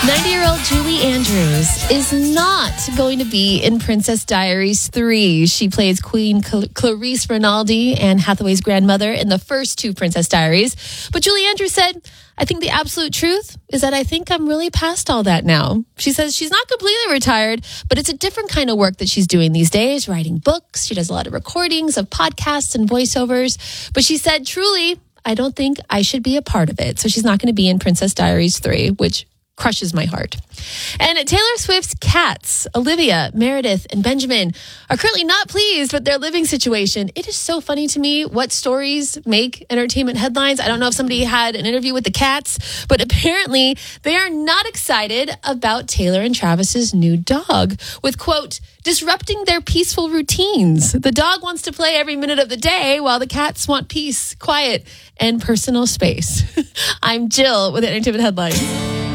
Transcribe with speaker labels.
Speaker 1: 90-year-old Julie Andrews is not going to be in Princess Diaries 3. She plays Queen Clarice Rinaldi, Anne Hathaway's grandmother, in the first two Princess Diaries. But Julie Andrews said, I think the absolute truth is that I think I'm really past all that now. She says she's not completely retired, but it's a different kind of work that she's doing these days, writing books. She does a lot of recordings of podcasts and voiceovers. But she said, truly, I don't think I should be a part of it. So she's not going to be in Princess Diaries 3, which crushes my heart. And Taylor Swift's cats, Olivia, Meredith, and Benjamin, are currently not pleased with their living situation. It is so funny to me what stories make entertainment headlines. I don't know if somebody had an interview with the cats, but apparently they are not excited about Taylor and Travis's new dog, with, quote, disrupting their peaceful routines. The dog wants to play every minute of the day while the cats want peace, quiet, and personal space. I'm Jill with Entertainment Headlines.